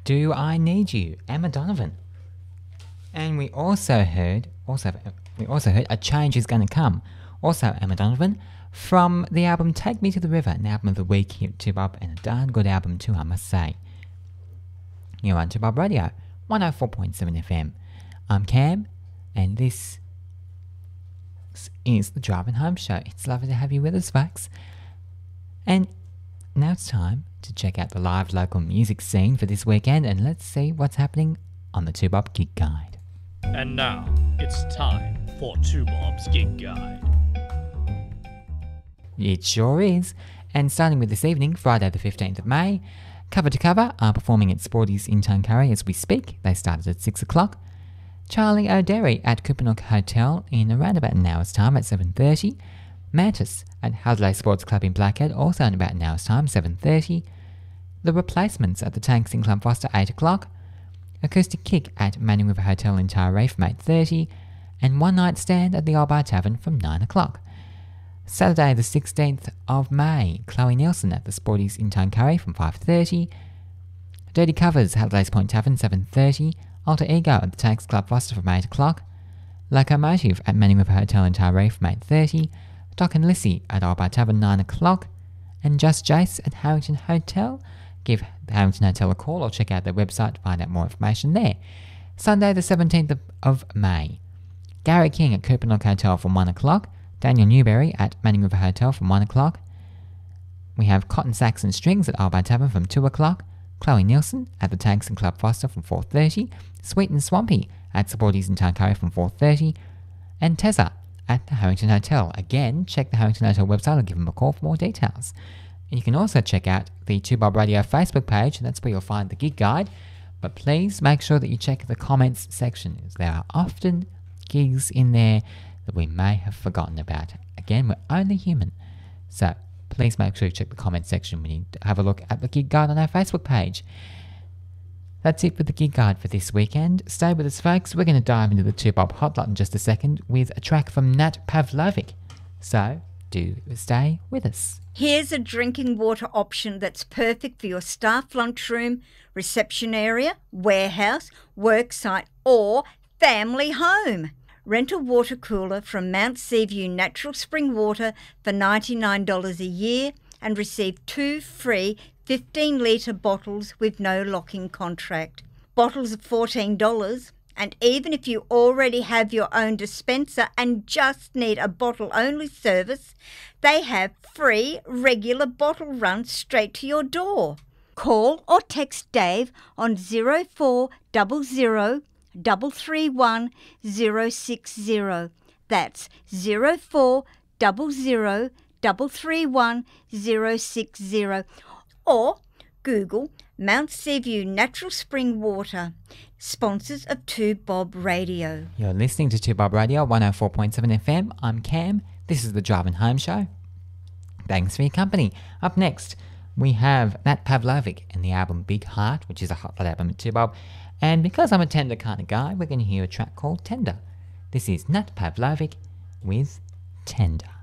Do I Need You, Emma Donovan. And we also heard A Change Is Gonna Come, also Emma Donovan, from the album Take Me to the River, an album of the week here at 2Bob, and a darn good album too, I must say. You're on 2Bob Radio, 104.7 FM. I'm Cam, and this is the Driving Home Show. It's lovely to have you with us, folks. And now it's time to check out the live local music scene for this weekend, and let's see what's happening on the 2Bob Gig Guide. And now, it's time for 2Bob's Gig Guide. It sure is. And starting with this evening, Friday the 15th of May, Cover to Cover are performing at Sporties in Tuncurry as we speak. They started at 6 o'clock. Charlie O'Derry at Kupanook Hotel in around about an hour's time at 7:30. Mantis at Hadley Sports Club in Blackhead also in about an hour's time, 7:30. The Replacements at the Tanks in Club Foster, 8 o'clock. Acoustic Kick at Manning River Hotel in Taree from 8:30. And One Night Stand at the Old Bar Tavern from 9 o'clock. Saturday the 16th of May, Chloe Nielsen at the Sporties in Tuncurry from 5:30. Dirty Covers, Hadley's Point Tavern, 7:30. Alter Ego at the Tanks Club Foster from 8 o'clock. Locomotive at Manning River Hotel in Taree from 8:30. Doc and Lissy at Old Bar Tavern, 9 o'clock. And Just Jace at Harrington Hotel. Give the Harrington Hotel a call or check out their website to find out more information there. Sunday the 17th of May, Gary King at Kupanook Hotel from 1 o'clock. Daniel Newberry at Manning River Hotel from 1 o'clock. We have Cotton Sacks and Strings at Old Bar Tavern from 2 o'clock. Chloe Nielsen at the Tanks and Club Foster from 4:30. Sweet and Swampy at Sporties in Tuncurry from 4:30. And Tessa at the Harrington Hotel. Again, check the Harrington Hotel website or give them a call for more details. And you can also check out the 2Bob Radio Facebook page, and that's where you'll find the gig guide. But please make sure that you check the comments section, as there are often gigs in there that we may have forgotten about. Again, we're only human. So please make sure you check the comments section when you have a look at the gig guide on our Facebook page. That's it for the gig guide for this weekend. Stay with us, folks. We're going to dive into the 2Bob Hotline in just a second with a track from Nat Pavlovic. So do stay with us. Here's a drinking water option that's perfect for your staff lunchroom, reception area, warehouse, worksite, or family home. Rent a water cooler from Mount Seaview Natural Spring Water for $99 a year and receive 2 free 15-litre bottles with no lock-in contract. Bottles are $14, and even if you already have your own dispenser and just need a bottle-only service, they have free regular bottle runs straight to your door. Call or text Dave on 0400 331 060. That's 0400 331 060. Or Google Mount Seaview Natural Spring Water, sponsors of 2Bob Radio. You're listening to 2Bob Radio, 104.7 FM. I'm Cam. This is the Driving Home Show. Thanks for your company. Up next, we have Nat Pavlovic and the album Big Heart, which is a hot album at 2Bob. And because I'm a tender kind of guy, we're going to hear a track called Tender. This is Nat Pavlovic with Tender.